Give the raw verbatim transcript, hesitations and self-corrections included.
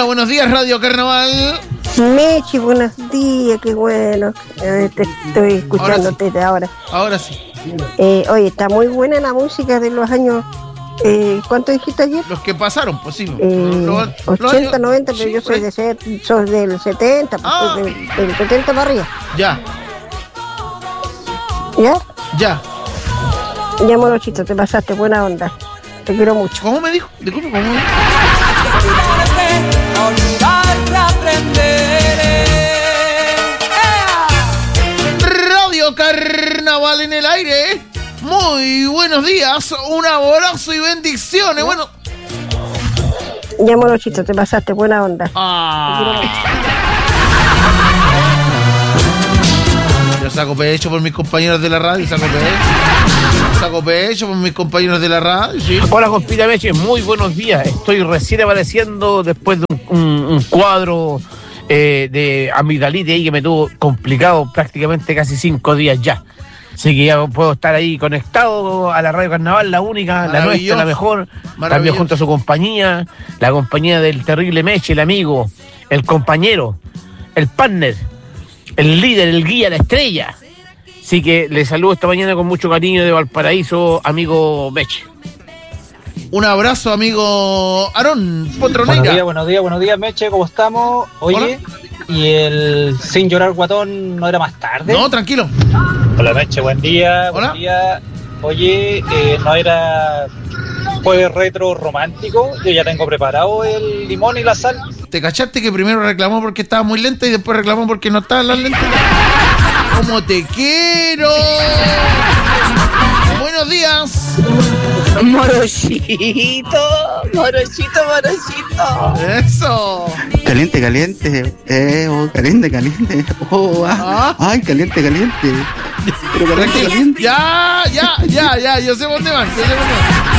Hola, buenos días, Radio Carnaval. Mechi, buenos días, qué bueno. Eh, te estoy escuchándote ahora sí. ahora. Ahora sí. Eh, oye, está muy buena la música de los años. Eh, ¿Cuánto dijiste ayer? Los que pasaron, pues sí. Eh, los, los, ochenta, los noventa, pero sí, yo soy, pues. de set, soy del setenta, Ah. pues, del, del setenta para arriba. Ya. ¿Ya? Ya. Ya, Morochito, te pasaste, buena onda. Te quiero mucho. ¿Cómo me dijo? Disculpe, ¿cómo me dijo? Radio Carnaval en el aire. Muy buenos días, un abrazo y bendiciones. Bueno. Ya, Morochito, te pasaste, buena onda. Ah. Te quiero mucho. Yo saco pecho por mis compañeros de la radio, saco pecho. Saco pecho por mis compañeros de la radio, sí. Hola, compita Meche, muy buenos días. Estoy recién apareciendo después de un, un, un cuadro eh, de amigdalitis ahí que me tuvo complicado prácticamente casi cinco días ya. Así que ya puedo estar ahí conectado a la Radio Carnaval, la única, la nuestra, la mejor. También junto a su compañía, la compañía del terrible Meche, el amigo, el compañero, el partner, el líder, el guía, la estrella. Así que le saludo esta mañana con mucho cariño de Valparaíso, amigo Meche. Un abrazo, amigo Aarón Potroneira. Buenos días, buenos días, buenos días, Meche, ¿cómo estamos? Oye, ¿hola? ¿Y el Sin Llorar Guatón no era más tarde? No, tranquilo. Hola, Meche, buen día, ¿hola? Buen día. Oye, eh, ¿no era jueves retro romántico? Yo ya tengo preparado el limón y la sal. ¿Te cachaste que primero reclamó porque estaba muy lenta y después reclamó porque no estaba las lentas? ¡Cómo te quiero! Buenos días. Morochito, morochito, morochito. Eso. Caliente, caliente. Eh, oh, caliente, caliente. Oh, ah. ¿Ah? Ay, caliente, caliente. Pero caliente, caliente. Ya, ya, ya, ya. Yo sé dónde van. Yo sé dónde van.